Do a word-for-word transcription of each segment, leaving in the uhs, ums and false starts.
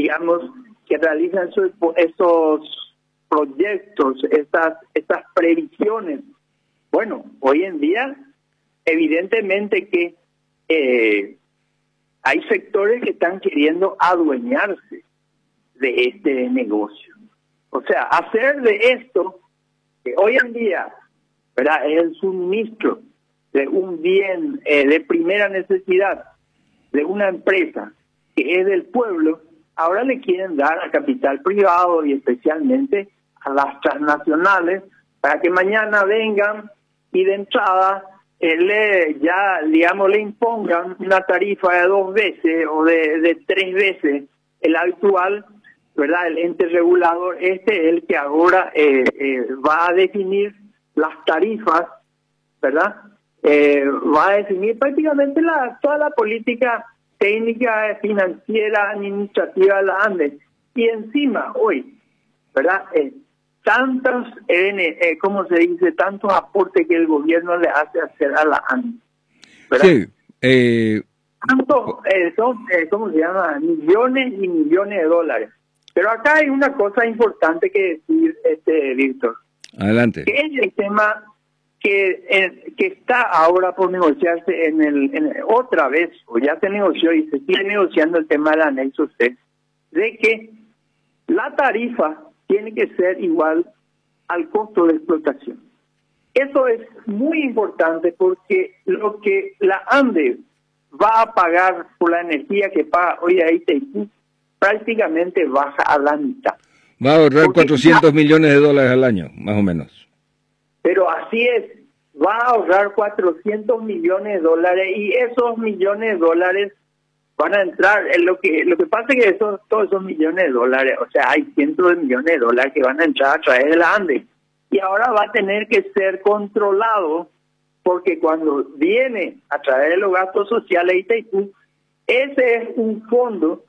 digamos, que realizan esos, esos proyectos, estas, estas previsiones. Bueno, hoy en día, evidentemente que eh, hay sectores que están queriendo adueñarse de este negocio. O sea, hacer de esto, que hoy en día, ¿verdad?, es el suministro de un bien eh, de primera necesidad de una empresa que es del pueblo, ahora le quieren dar a capital privado y especialmente a las transnacionales para que mañana vengan y de entrada eh, le ya, digamos, le impongan una tarifa de dos veces o de, de tres veces el actual, ¿verdad? El ente regulador este es el que ahora eh, eh, va a definir las tarifas, ¿verdad? Eh, va a definir prácticamente la, toda la política técnica, financiera, administrativa de la ANDE. Y encima, hoy, ¿verdad? Eh, tantos, eh, eh, ¿cómo se dice? Tantos aportes que el gobierno le hace hacer a la ANDE, ¿verdad? Sí. Eh... Tantos, eh, son, eh, ¿cómo se llama? Millones y millones de dólares. Pero acá hay una cosa importante que decir, este Víctor. Adelante. Que es el tema que, eh, que está ahora por negociarse en el, en el, otra vez, o ya se negoció y se sigue negociando el tema del anexo C, de que la tarifa tiene que ser igual al costo de explotación. Eso es muy importante porque lo que la ANDE va a pagar por la energía que paga hoy a I T I Q prácticamente baja a la mitad. Va a ahorrar porque cuatrocientos millones de dólares al año, más o menos. Pero así es, va a ahorrar cuatrocientos millones de dólares y esos millones de dólares van a entrar en lo que lo que pasa es que esos, todos esos millones de dólares, o sea, hay cientos de millones de dólares que van a entrar a través de la ANDE y ahora va a tener que ser controlado porque cuando viene a través de los gastos sociales I T I Q, ese es un fondo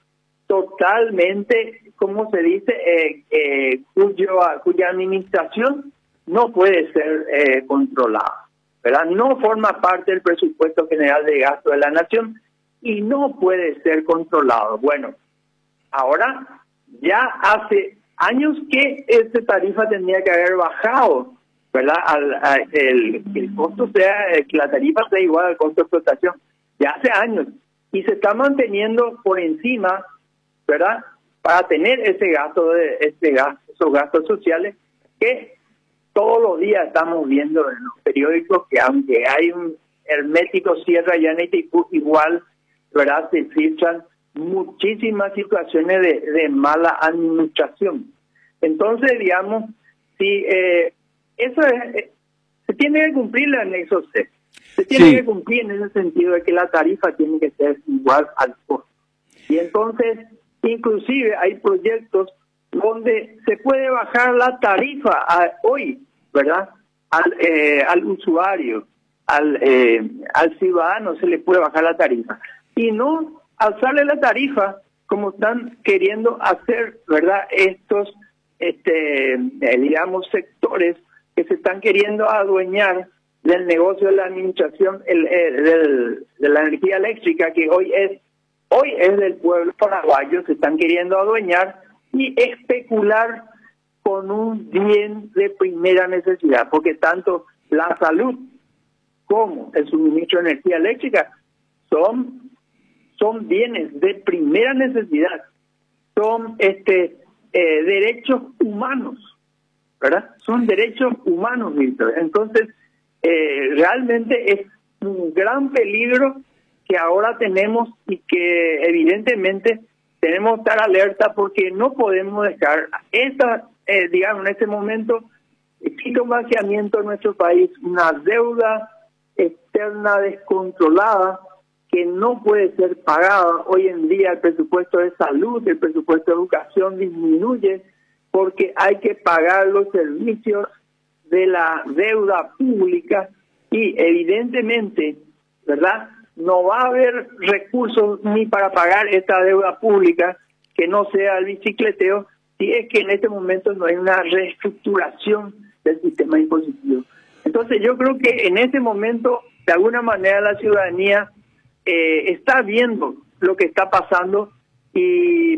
totalmente, ¿cómo se dice?, eh, eh, cuyo, cuya administración no puede ser eh, controlada, ¿verdad? No forma parte del presupuesto general de gasto de la nación y no puede ser controlado. Bueno, ahora ya hace años que esta tarifa tendría que haber bajado, ¿verdad? Al, a, el, el costo sea, que la tarifa sea igual al costo de explotación, ya hace años, y se está manteniendo por encima, ¿verdad?, para tener ese gasto de este gasto, esos gastos sociales que todos los días estamos viendo en los periódicos que aunque hay un hermético cierre allá en I T I Q, igual, ¿verdad?, se filtran muchísimas situaciones de, de mala administración. Entonces, digamos, si eh, eso es, eh, se tiene que cumplir el anexo C, se tiene sí. que cumplir en ese sentido de que la tarifa tiene que ser igual al costo. Y entonces, inclusive hay proyectos donde se puede bajar la tarifa a, hoy, ¿verdad?, al, eh, al usuario, al, eh, al ciudadano se le puede bajar la tarifa. Y no alzarle la tarifa como están queriendo hacer, ¿verdad?, estos, este, eh, digamos, sectores que se están queriendo adueñar del negocio de la administración el, eh, del, de la energía eléctrica, que hoy es hoy es del pueblo paraguayo, se están queriendo adueñar y especular con un bien de primera necesidad, porque tanto la salud como el suministro de energía eléctrica son, son bienes de primera necesidad, son este eh, derechos humanos, ¿verdad? Son derechos humanos, Víctor. Entonces, eh, realmente es un gran peligro que ahora tenemos y que evidentemente tenemos que estar alerta porque no podemos dejar esta, eh, digamos, en este momento existe un vaciamiento en nuestro país, una deuda externa descontrolada que no puede ser pagada. Hoy en día el presupuesto de salud, el presupuesto de educación disminuye porque hay que pagar los servicios de la deuda pública y evidentemente, ¿verdad?, no va a haber recursos ni para pagar esta deuda pública que no sea el bicicleteo si es que en este momento no hay una reestructuración del sistema impositivo. Entonces yo creo que en este momento de alguna manera la ciudadanía eh, está viendo lo que está pasando y